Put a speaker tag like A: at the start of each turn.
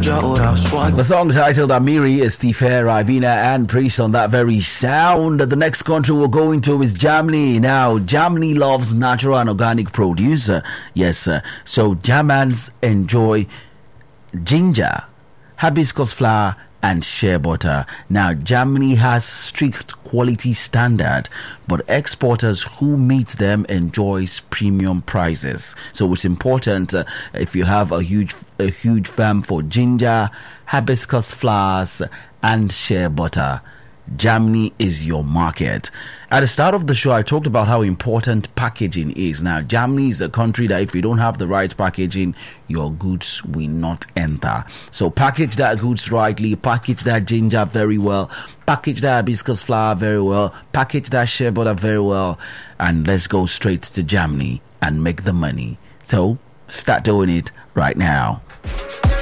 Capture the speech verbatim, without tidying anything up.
A: The song titled Amiri is Tifer, Ribena, and Priest on that very sound. The next country we're going to is Germany. Now, Germany loves natural and organic produce. Uh, yes, uh, so Germans enjoy ginger, hibiscus flower, and shea butter. Now, Germany has strict quality standard, but exporters who meet them enjoys premium prices. So it's important uh, if you have a huge a huge farm for ginger, hibiscus flowers, and shea butter, Germany is your market. At the start of the show, I talked about how important packaging is. Now, Germany is a country that if you don't have the right packaging, your goods will not enter. So package that goods rightly, package that ginger very well, package that hibiscus flower very well, package that shea butter very well, and let's go straight to Germany and make the money. So start doing it right now.